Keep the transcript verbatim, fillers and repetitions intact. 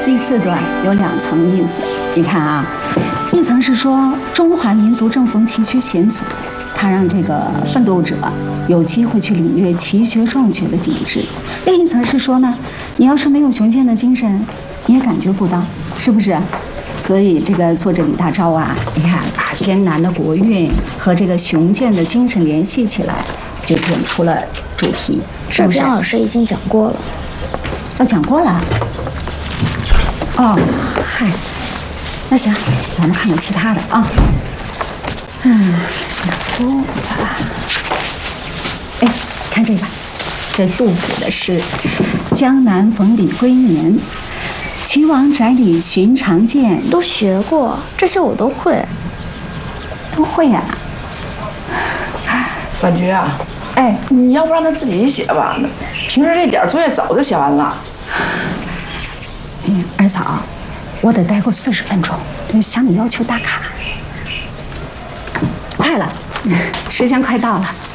第四段有两层意思，你看啊，一层是说中华民族正逢崎岖险阻，它让这个奋斗者有机会去领略奇学壮绝的景致；另一层是说呢，你要是没有雄健的精神，你也感觉不到，是不是？所以这个作者李大钊啊，你看把艰难的国运和这个雄健的精神联系起来，就点出了主题，是不是？ 边老师已经讲过了。 我讲过了。哦，嗨，那行，咱们看看其他的啊。嗯，讲过了。哎，看这个，这杜甫的诗：“江南逢李龟年，岐王宅里寻常见。” 都学过，这些我都会。 都会呀、 啊。感觉啊，哎，你要不让他自己写吧？那平时这点作业早就写完了。 嗯，二嫂，我得待够四十分钟，向你要求打卡。快了，时间快到了。